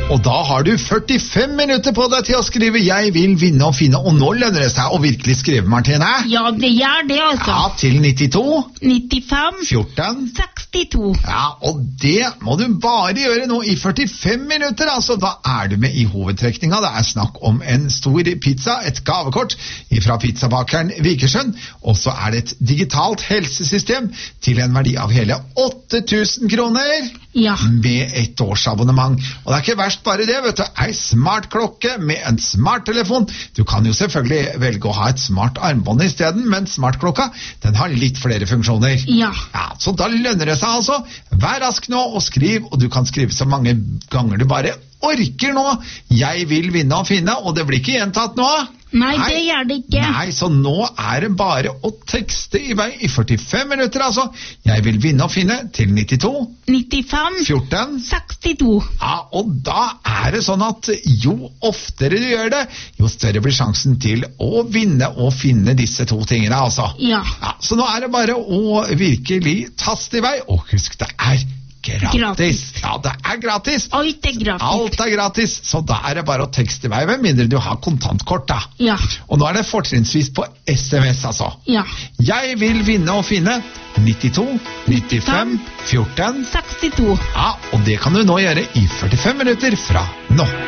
Og da har du 45 minutter på deg til å skrive 'Jeg vil vinne og finne'. Og nå lønner det seg å virkelig skrive, Martine. Ja, det gjør det, altså. Ja, til 92. 95. 14. 62. Ja, og det må du bare gjøre nå i 45 minutter, altså. Da er du med i hovedtrekninga. Det er snakk om en stor pizza, et gavekort fra pizzabakeren Vikersund. Og så er det et digitalt helsesystem til en verdi av hele 8000 kroner. Ja. Med et årsabonnement. Og det er ikke verst bare det, vet du. Ei smartklokke med en smarttelefon. Du kan jo selvfølgelig velge å ha et smart armbånd i stedet, men smartklokka, den har litt flere funksjoner. Ja. Ja, så da lønner det seg altså. Vær rask nå og skriv, og du kan skrive så mange ganger du bare orker nå. 'Jeg vil vinne og finne', og det blir ikke gjentatt nå. Nei, det gjør det ikke. Nei, så nå er det bare å tekste i vei i 45 minutter, altså. 'Jeg vil vinne og finne' til 92. 95. 14. 62. Ja, og da er det sånn at jo oftere du gjør det, jo større blir sjansen til å vinne og finne disse to tingene, altså. Ja. Ja, så nå er det bare å virkelig taste i vei, og husk, det er gratis. Ja, det er gratis. Alt er gratis. Alt er gratis, så da er det bare å tekste i vei, med mindre du har kontantkort, da. Ja. Og nå er det fortrinnsvis på SMS, altså. Ja. 'Jeg vil vinne og finne' 92 95 14 62. Ja, og det kan du nå gjøre i 45 minutter fra nå.